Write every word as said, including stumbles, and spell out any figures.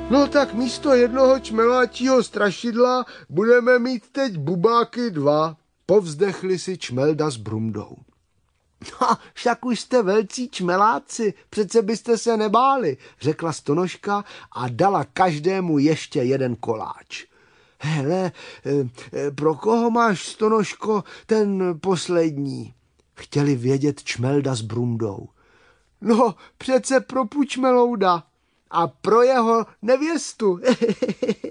No tak místo jednoho čmeláčího strašidla budeme mít teď bubáky dva. Povzdechli si Čmelda s Brumdou. No, však už jste velcí čmeláci, přece byste se nebáli, řekla Stonožka a dala každému ještě jeden koláč. Hele, pro koho máš, Stonožko, ten poslední? Chtěli vědět Čmelda s Brumdou. No, přece pro Pučmelouda a pro jeho nevěstu.